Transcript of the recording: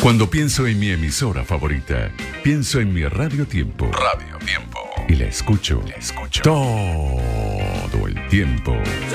Cuando pienso en mi emisora favorita, pienso en mi Radio Tiempo. Radio Tiempo. Y la escucho todo el tiempo.